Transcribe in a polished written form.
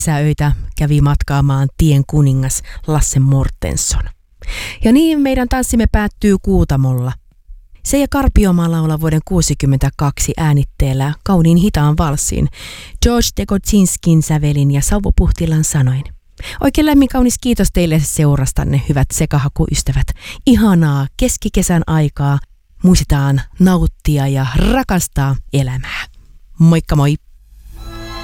Kesäöitä kävi matkaamaan tien kuningas Lasse Mortensson. Ja niin meidän tanssimme päättyy Kuutamolla. Seija Karpiomaa laulaa vuoden 1962 äänitteellä kauniin hitaan valssin George Degodzinskin sävelin ja Sauvo Puhtilan sanoin. Oikein lämmin kaunis kiitos teille seurastanne, hyvät sekahakuystävät. Ihanaa keskikesän aikaa. Muistetaan nauttia ja rakastaa elämää. Moikka moi!